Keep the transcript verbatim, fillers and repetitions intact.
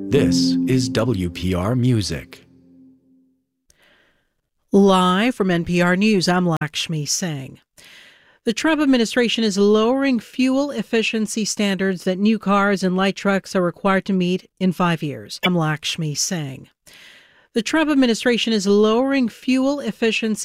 This is W P R Music. Live from N P R News, I'm Lakshmi Singh. The Trump administration is lowering fuel efficiency standards that new cars and light trucks are required to meet in five years. I'm Lakshmi Singh. The Trump administration is lowering fuel efficiency